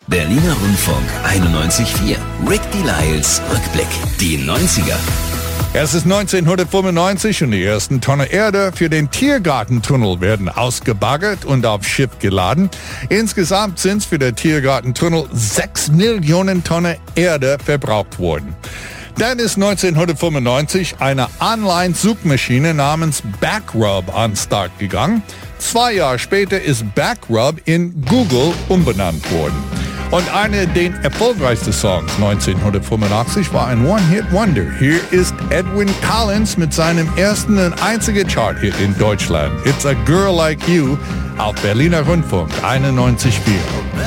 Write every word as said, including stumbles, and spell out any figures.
Berliner Rundfunk einundneunzig Komma vier. Rick Delisles Rückblick. Die neunziger. Es ist neunzehnhundertfünfundneunzig und die ersten Tonnen Erde für den Tiergartentunnel werden ausgebaggert und auf Schiff geladen. Insgesamt sind für den Tiergartentunnel sechs Millionen Tonnen Erde verbraucht worden. Dann ist neunzehnhundertfünfundneunzig eine Online-Suchmaschine namens Backrub an den Start gegangen. Zwei Jahre später ist Backrub in Google umbenannt worden. Und einer der erfolgreichsten Songs neunzehnhundertfünfundachtzig war ein One-Hit-Wonder. Hier ist Edwyn Collins mit seinem ersten und einzigen Chart-Hit in Deutschland. It's a Girl Like You auf Berliner Rundfunk einundneunzig Komma vier.